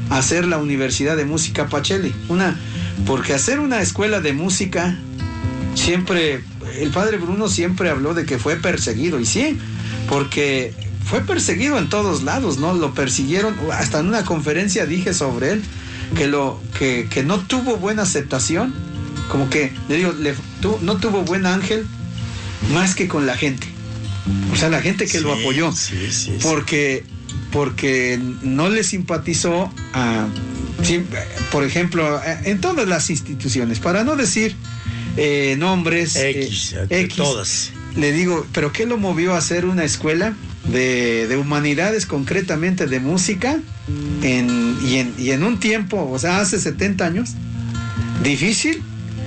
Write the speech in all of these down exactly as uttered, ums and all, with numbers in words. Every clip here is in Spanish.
hacer la Universidad de Música Pacelli. Una, porque hacer una escuela de música, siempre, el padre Bruno siempre habló de que fue perseguido, y sí, porque fue perseguido en todos lados, ¿no? Lo persiguieron, hasta en una conferencia dije sobre él, que, lo, que, que no tuvo buena aceptación, como que, le digo, le, tu, no tuvo buen ángel más que con la gente. O sea, la gente que sí, lo apoyó, sí, sí, porque, porque no le simpatizó a, sí, por ejemplo, en todas las instituciones, para no decir eh, nombres, X, eh, X, todas. Le digo, ¿pero qué lo movió a hacer una escuela de, de humanidades, concretamente de música, en, y, en, y en un tiempo, o sea, hace setenta años, difícil?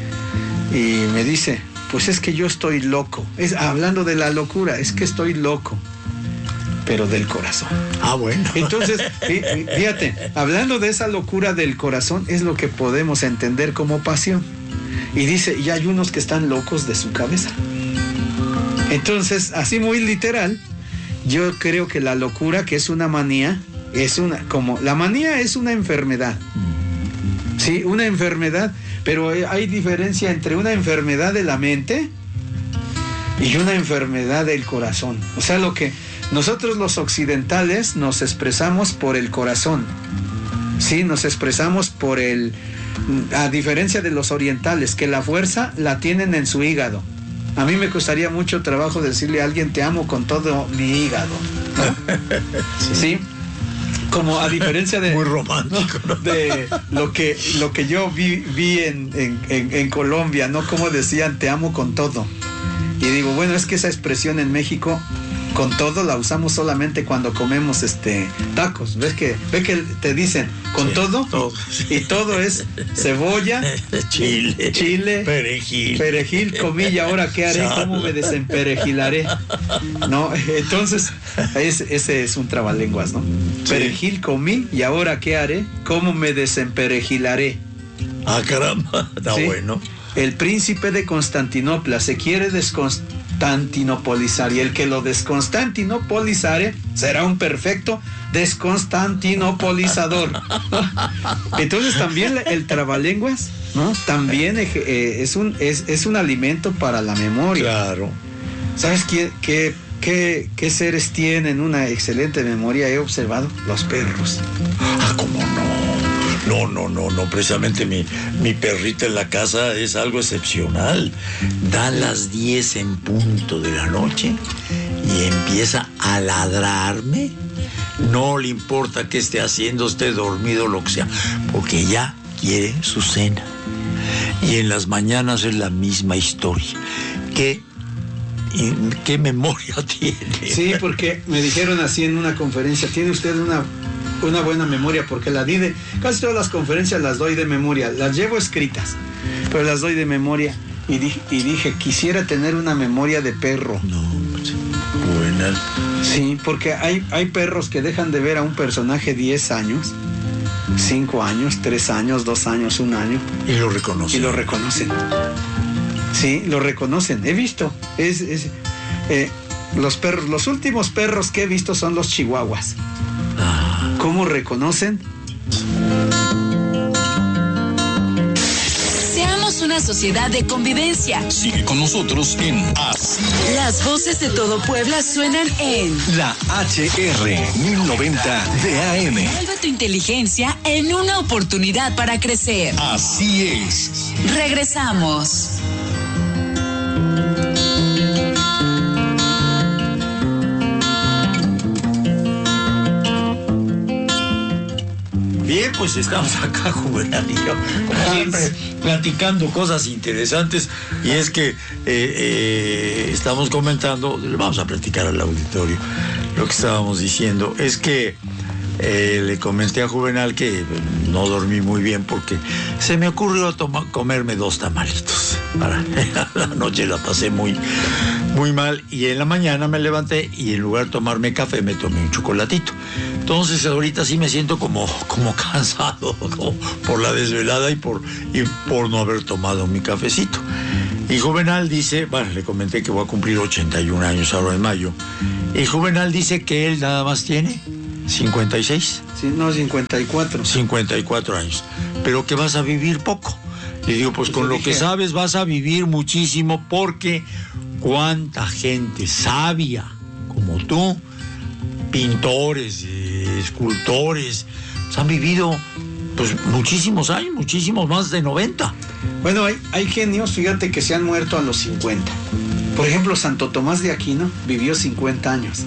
Y me dice, pues es que yo estoy loco. Es, hablando de la locura, es que estoy loco, pero del corazón. Ah, bueno. Entonces, fíjate, hablando de esa locura del corazón, es lo que podemos entender como pasión. Y dice, y hay unos que están locos de su cabeza. Entonces, así muy literal, yo creo que la locura, que es una manía, es una, como, la manía es una enfermedad. Sí, una enfermedad, pero hay diferencia entre una enfermedad de la mente y una enfermedad del corazón. O sea, lo que nosotros los occidentales nos expresamos por el corazón. Sí, nos expresamos por el, a diferencia de los orientales, que la fuerza la tienen en su hígado. A mí me costaría mucho trabajo decirle a alguien te amo con todo mi hígado, ¿no? Sí. ¿Sí? Como a diferencia de, muy romántico, ¿no? De lo que, lo que yo vi, vi en, en, en, en Colombia, ¿no? Como decían, te amo con todo. Y digo, bueno, es que esa expresión en México, con todo, la usamos solamente cuando comemos este tacos. ¿Ves que, ves que te dicen con sí, todo? todo? Y todo es cebolla, chile, chile, perejil. Perejil, comí, y ahora qué haré, cómo me desemperejilaré. No, entonces, ese, ese es un trabalenguas, ¿no? Sí. Perejil comí, y ahora qué haré, cómo me desemperejilaré. Ah, caramba, está ¿sí? Bueno. El príncipe de Constantinopla se quiere desconstantinopolizar, y el que lo desconstantinopolizare será un perfecto desconstantinopolizador. Entonces también el trabalenguas, ¿no? También eh, es, un, es, es un alimento para la memoria. Claro. ¿Sabes qué, qué, qué, qué seres tienen una excelente memoria? He observado los perros. Ah, ¿cómo no? No, no, no, no, precisamente mi, mi perrita en la casa es algo excepcional. Da las diez en punto de la noche y empieza a ladrarme. No le importa qué esté haciendo, esté dormido, lo que sea, porque ya quiere su cena. Y en las mañanas es la misma historia. ¿Qué, qué memoria tiene? Sí, porque me dijeron así en una conferencia, tiene usted una... una buena memoria, porque la di de, casi todas las conferencias las doy de memoria, las llevo escritas, pero las doy de memoria, y dije, y dije quisiera tener una memoria de perro. No, pues, buena. Sí, porque hay, hay perros que dejan de ver a un personaje diez años, cinco años, tres años, dos años, un año. Y lo reconocen. Y lo reconocen. Sí, lo reconocen, he visto, es, es eh, los perros, los últimos perros que he visto son los chihuahuas. ¿Cómo reconocen? Seamos una sociedad de convivencia. Sigue con nosotros en Así. Las voces de todo Puebla suenan en la H R mil noventa de A M. Vuelve tu inteligencia en una oportunidad para crecer. Así es. Regresamos. Bien, pues estamos acá, Juvenal y yo, como siempre, platicando cosas interesantes, y es que eh, eh, estamos comentando, le vamos a platicar al auditorio, lo que estábamos diciendo, es que eh, le comenté a Juvenal que no dormí muy bien porque se me ocurrió toma, comerme dos tamalitos. Para, la noche la pasé muy, muy mal, y en la mañana me levanté y en lugar de tomarme café me tomé un chocolatito. Entonces ahorita sí me siento como, como cansado, como por la desvelada y por, y por no haber tomado mi cafecito. Y Juvenal dice, bueno, le comenté que voy a cumplir ochenta y un años ahora en mayo, y Juvenal dice que él nada más tiene cincuenta y seis. Sí, no, cincuenta y cuatro. cincuenta y cuatro años. Pero que vas a vivir poco. Le digo, pues con lo que sabes vas a vivir muchísimo, porque cuánta gente sabia como tú, pintores, eh, escultores, pues han vivido pues muchísimos años, muchísimos, más de noventa. Bueno, hay, hay genios, fíjate, que se han muerto a los cincuenta. Por ejemplo, Santo Tomás de Aquino vivió cincuenta años.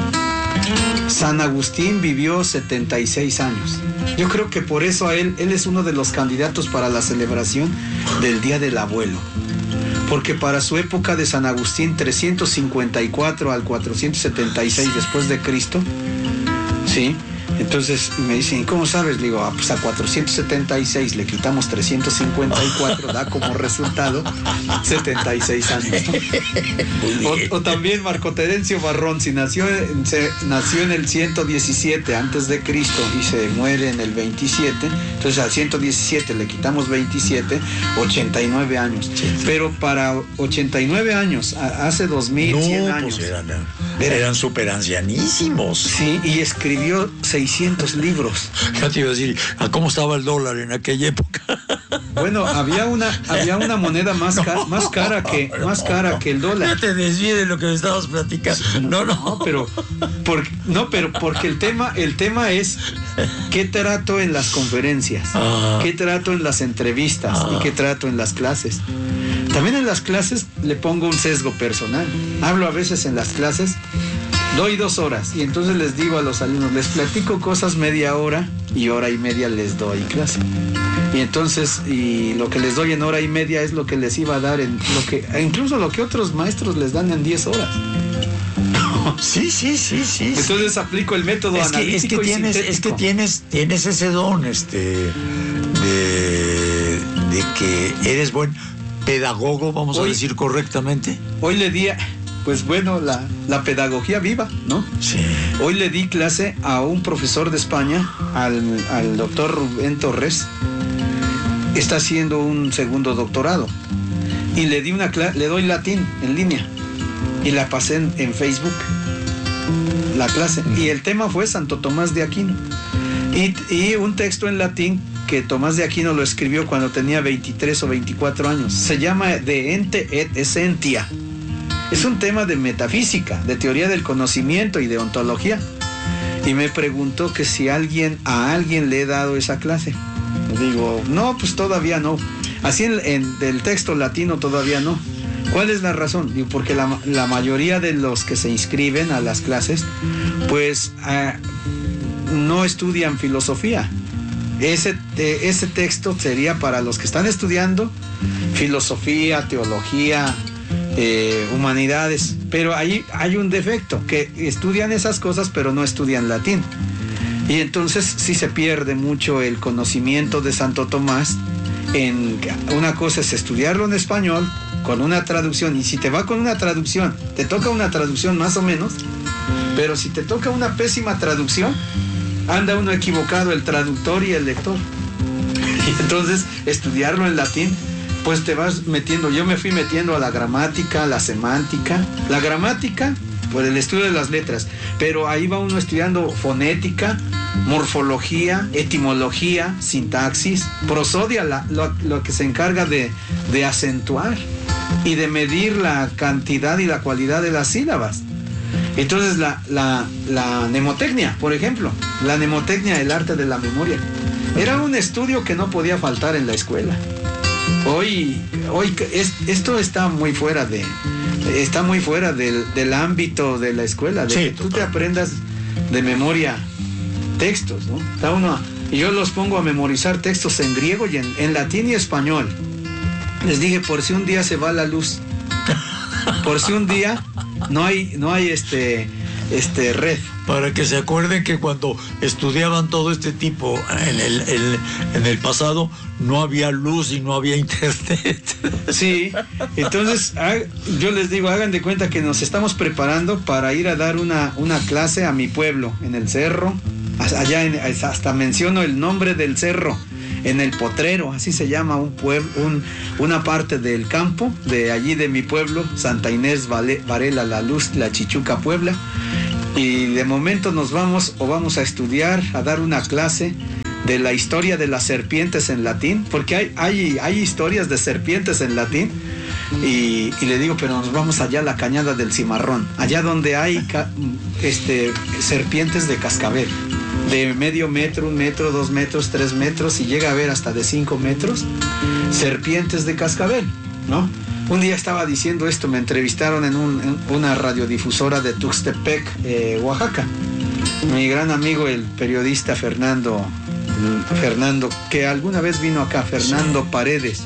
San Agustín vivió setenta y seis años. Yo creo que por eso a él, él es uno de los candidatos para la celebración del Día del Abuelo. Porque para su época de San Agustín, trescientos cincuenta y cuatro al cuatrocientos setenta y seis después de Cristo, ¿sí? Entonces me dicen, ¿cómo sabes? Le digo, ah, pues a cuatrocientos setenta y seis le quitamos trescientos cincuenta y cuatro, da como resultado setenta y seis años, ¿no? O, o también Marco Terencio Barrón, si nació, se, nació en el ciento diecisiete antes de Cristo y se muere en el veintisiete, entonces al ciento diecisiete le quitamos veintisiete, ochenta y nueve años. Pero para ochenta y nueve años, a, hace dos mil cien no, años. Pues eran, eran súper ancianísimos. Sí, y escribió seiscientos libros. Ya te iba a decir, ¿a cómo estaba el dólar en aquella época? Bueno, había una, había una moneda más, ca- no, más cara que no, más cara no, que el dólar. Ya te desvíe de lo que me estabas platicando. No, no, no, pero por, no, pero porque el tema, el tema es qué trato en las conferencias, ah. qué trato en las entrevistas ah. y qué trato en las clases. También en las clases le pongo un sesgo personal. Hablo a veces en las clases. Doy dos horas y entonces les digo a los alumnos, les platico cosas media hora y hora y media les doy clase. Y entonces, y lo que les doy en hora y media es lo que les iba a dar en lo que, incluso lo que otros maestros les dan en diez horas. Sí, sí, sí, sí. Entonces aplico el método es que, analítico es que tienes, y sintético. Es que tienes, tienes ese don, este, de, de que eres buen pedagogo, vamos hoy, a decir correctamente. Hoy le di... Pues bueno, la, la pedagogía viva, ¿no? Sí. Hoy le di clase a un profesor de España, al, al doctor Rubén Torres. Está haciendo un segundo doctorado. Y le di una clase, le doy latín en línea. Y la pasé en, en Facebook, la clase. Y el tema fue Santo Tomás de Aquino. Y, y un texto en latín que Tomás de Aquino lo escribió cuando tenía veintitrés o veinticuatro años. Se llama De Ente et Essentia. Es un tema de metafísica, de teoría del conocimiento y de ontología. Y me preguntó que si alguien, a alguien le he dado esa clase. Digo, no, pues todavía no. Así en, en del texto latino todavía no. ¿Cuál es la razón? Digo, porque la, la mayoría de los que se inscriben a las clases, pues eh, no estudian filosofía. Ese, eh, ese texto sería para los que están estudiando filosofía, teología, Eh, humanidades, pero ahí hay un defecto, que estudian esas cosas pero no estudian latín, y entonces sí se pierde mucho el conocimiento de Santo Tomás. En una cosa es estudiarlo en español con una traducción, y si te va con una traducción, te toca una traducción más o menos, pero si te toca una pésima traducción, anda uno equivocado, el traductor y el lector. Y entonces estudiarlo en latín, pues te vas metiendo. Yo me fui metiendo a la gramática, a la semántica. La gramática, por el estudio de las letras, pero ahí va uno estudiando fonética, morfología, etimología, sintaxis, prosodia, la, lo, lo que se encarga de, de acentuar y de medir la cantidad y la cualidad de las sílabas. Entonces la, la, la mnemotecnia, por ejemplo, la mnemotecnia, el arte de la memoria, era un estudio que no podía faltar en la escuela. Hoy, hoy es, esto está muy fuera de, está muy fuera del, del ámbito de la escuela, de sí, que tú te aprendas de memoria textos, ¿no? Está uno, y yo los pongo a memorizar textos en griego y en, en latín y español. Les dije, por si un día se va la luz, por si un día no hay, no hay este, este red. Para que se acuerden que cuando estudiaban todo este tipo en el, el, en el pasado, no había luz y no había internet. Sí, entonces yo les digo, hagan de cuenta que nos estamos preparando para ir a dar una, una clase a mi pueblo, en el cerro, allá en, hasta menciono el nombre del cerro, en el Potrero, así se llama un pueblo, un, una parte del campo, de allí de mi pueblo, Santa Inés Varela, La Luz, La Chichuca, Puebla. Y de momento nos vamos o vamos a estudiar, a dar una clase de la historia de las serpientes en latín, porque hay, hay, hay historias de serpientes en latín. Y, y le digo, pero nos vamos allá a la cañada del Cimarrón, allá donde hay ca, este, serpientes de cascabel, de medio metro, un metro, dos metros, tres metros, y llega a haber hasta de cinco metros, serpientes de cascabel, ¿no? Un día estaba diciendo esto, me entrevistaron en, un, en una radiodifusora de Tuxtepec, eh, Oaxaca. Mi gran amigo, el periodista Fernando, Fernando, que alguna vez vino acá, Fernando Paredes.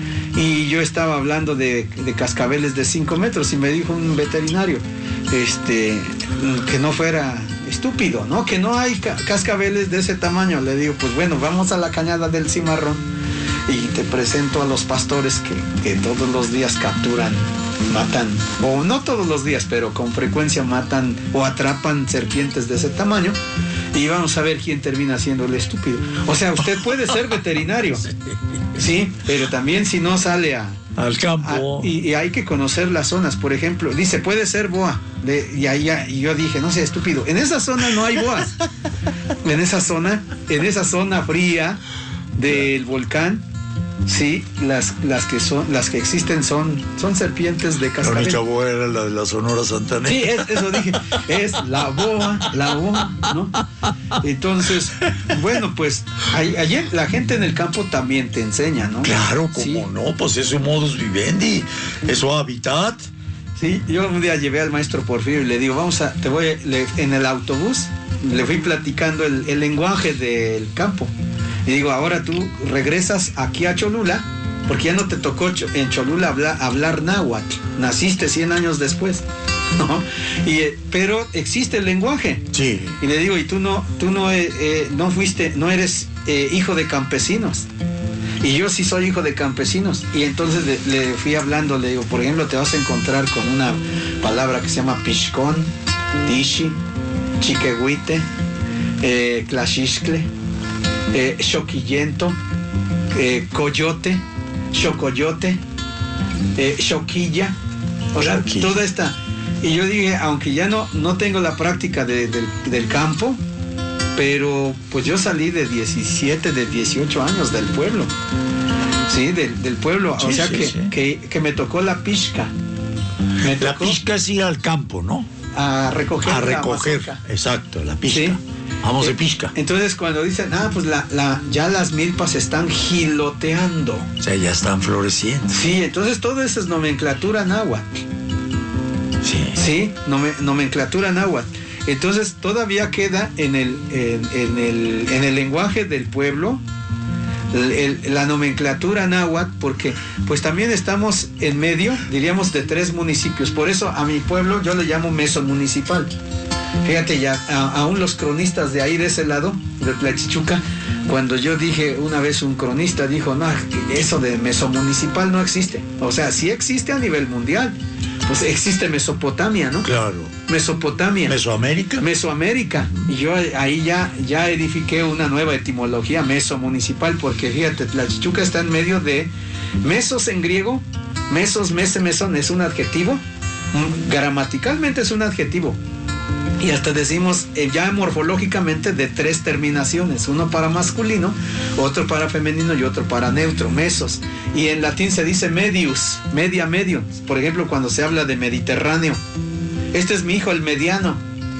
Y yo estaba hablando de, de cascabeles de cinco metros y me dijo un veterinario este, que no fuera estúpido, ¿no? Que no hay ca cascabeles de ese tamaño. Le digo, pues bueno, vamos a la cañada del Cimarrón y te presento a los pastores que, que todos los días capturan, matan, o no todos los días, pero con frecuencia matan o atrapan serpientes de ese tamaño. Y vamos a ver quién termina siendo el estúpido. O sea, usted puede ser veterinario, sí, pero también si no sale a, al campo. A, y, y hay que conocer las zonas. Por ejemplo, dice, puede ser boa. De, y, ahí, y yo dije, no sea estúpido. En esa zona no hay boas. En esa zona, en esa zona fría del volcán, sí, las, las que son, las que existen son, son serpientes de cascabel. La única boa era la de la Sonora Santanera. Sí, es, eso dije, es la boa, la boa, ¿no? Entonces, bueno, pues ayer la gente en el campo también te enseña, ¿no? Claro, cómo sí. No, pues es su modus vivendi, es su hábitat. Sí, yo un día llevé al maestro Porfirio y le digo, vamos a, te voy, le, en el autobús, le fui platicando el, el lenguaje del campo. Y digo, ahora tú regresas aquí a Cholula, porque ya no te tocó en Cholula hablar, hablar náhuatl, naciste cien años después, ¿no? Y, pero existe el lenguaje. Sí. Y le digo, y tú no, tú no, eh, eh, no fuiste, no eres eh, hijo de campesinos. Y yo sí soy hijo de campesinos. Y entonces le, le fui hablando, le digo, por ejemplo, te vas a encontrar con una palabra que se llama pishcón, tishi, chiquehuite, eh, claxixcle, eh, xoquillento, eh, coyote, xocoyote, eh, xoquilla, o sea, Xoquilla. Toda esta. Y yo dije, aunque ya no, no tengo la práctica de, de, del campo, pero pues yo salí de diecisiete, de dieciocho años del pueblo, sí, del, del pueblo, Sí, o sea sí, que, sí. que, que me tocó la pizca. Me La tocó pizca es ir al campo, ¿no? a recoger A la recoger, mazorca. exacto, la pizca. Sí. Vamos de Eh, pizca. Entonces cuando dicen, ah, pues la, la, ya las milpas están giloteando. O sea, ya están floreciendo. Sí, entonces todo eso es nomenclatura náhuatl. Sí. Sí, nome, nomenclatura náhuatl. Entonces todavía queda en el, en, en el, en el lenguaje del pueblo el, el, la nomenclatura náhuatl, porque pues también estamos en medio, diríamos, de tres municipios. Por eso a mi pueblo yo le llamo mesomunicipal. Fíjate, ya a, aún los cronistas de ahí de ese lado, de Tlachichuca, cuando yo dije una vez, un cronista dijo, no, eso de mesomunicipal no existe. O sea, sí existe a nivel mundial. Pues existe Mesopotamia, ¿no? Claro. Mesopotamia. Mesoamérica. Mesoamérica. Y yo ahí ya, ya edifiqué una nueva etimología, mesomunicipal, porque fíjate, Tlachichuca está en medio de mesos en griego, mesos, mese, mesón, es un adjetivo, mm, gramaticalmente es un adjetivo. Y hasta decimos eh, ya morfológicamente de tres terminaciones, uno para masculino, otro para femenino y otro para neutro, mesos. Y en latín se dice medius, media, medio. Por ejemplo, cuando se habla de Mediterráneo, este es mi hijo, el mediano.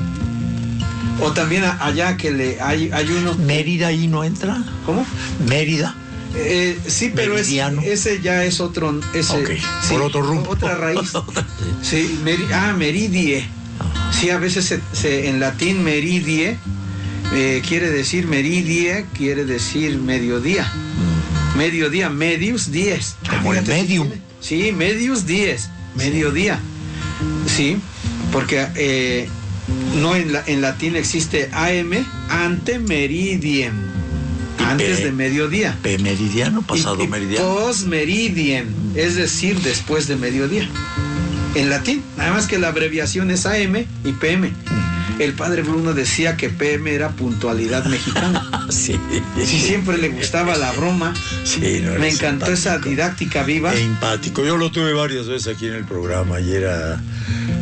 O también a, allá que le hay, hay uno. Mérida ahí no entra. ¿Cómo? Mérida. Eh, sí, pero es, ese ya es otro. Ese, okay. Sí, por otro rumbo. Otra raíz. Sí, meri, ah, meridie. Sí, a veces se, se, en latín meridie eh, quiere decir meridie, quiere decir mediodía. Mediodía, medius dies. Como el medium. Sí, medius dies, mediodía. Sí, porque eh, no en, la, en latín existe A M ante meridiem, antes P, de mediodía. P meridiano, pasado y, y meridiano. Post meridiem, es decir, después de mediodía. En latín, nada más que la abreviación es A M y P M. El padre Bruno decía que P M era puntualidad mexicana. Sí. Sí, siempre le gustaba la broma. Sí, no, me encantó simpático. Esa didáctica viva. E empático. Yo lo tuve varias veces aquí en el programa y era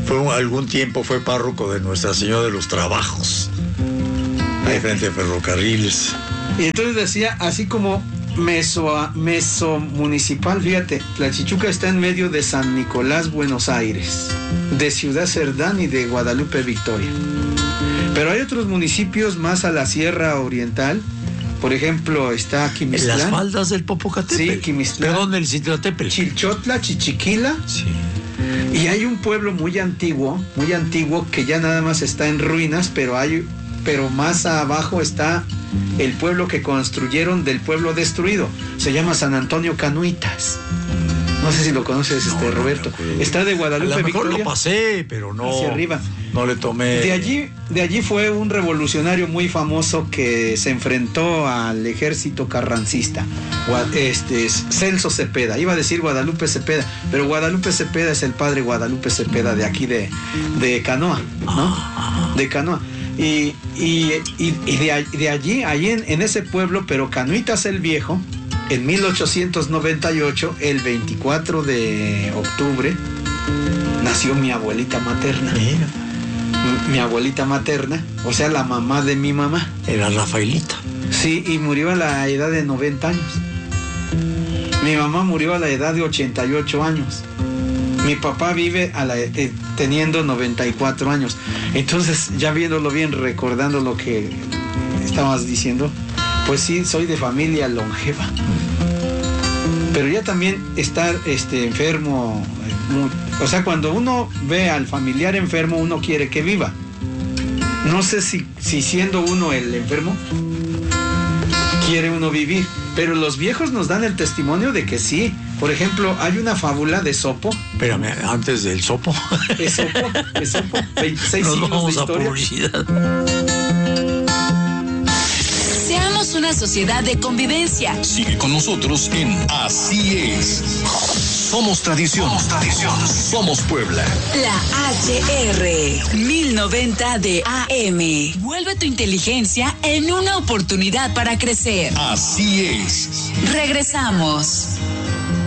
Fue un- algún tiempo fue párroco de Nuestra Señora de los Trabajos, ahí frente a ferrocarriles. Y entonces decía, así como meso, meso municipal, fíjate, Tlachichuca está en medio de San Nicolás, Buenos Aires, de Ciudad Cerdán y de Guadalupe, Victoria. Pero hay otros municipios más a la Sierra Oriental. Por ejemplo, está En Quimistlán, las faldas del Popocatépetl. Sí, Quimistlán. Perdón, del Citlaltépetl. Chilchotla, Chichiquila. Sí. Y hay un pueblo muy antiguo, muy antiguo, que ya nada más está en ruinas, pero hay, pero más abajo está el pueblo que construyeron del pueblo destruido. Se llama San Antonio Canuitas. No sé si lo conoces, No, este no Roberto. me acuerdo. Está de A Guadalupe, lo mejor Victoria. lo pasé, pero no. Hacia arriba. No le tomé. De allí, de allí fue un revolucionario muy famoso que se enfrentó al ejército carrancista, Gua- este, Celso Cepeda. Iba a decir Guadalupe Cepeda, pero Guadalupe Cepeda es el padre Guadalupe Cepeda de aquí de, de Canoa, ¿no? De Canoa. Y, y, y- y de, all- de allí, allí en, en ese pueblo, pero Canuitas el Viejo, en mil ochocientos noventa y ocho, el veinticuatro de octubre, nació mi abuelita materna. Mira, Mi abuelita materna, o sea, la mamá de mi mamá. era Rafaelita. Sí, y murió a la edad de noventa años. Mi mamá murió a la edad de ochenta y ocho años. Mi papá vive a la, eh, teniendo noventa y cuatro años. Entonces, ya viéndolo bien, recordando lo que estabas diciendo, pues sí, soy de familia longeva. Pero ya también estar este, enfermo, eh, mu- o sea, cuando uno ve al familiar enfermo, uno quiere que viva. No sé si, si siendo uno el enfermo, quiere uno vivir. Pero los viejos nos dan el testimonio de que sí. Por ejemplo, hay una fábula de Sopo. Espérame, antes del sopo. Esopo, Esopo, veintiséis Nos siglos de vamos a historia. publicidad. Seamos una sociedad de convivencia. Sigue con nosotros en Así es. Somos tradición. Somos tradición. Somos Puebla. La H R mil noventa de A M. Vuelve tu inteligencia en una oportunidad para crecer. Así es. Regresamos.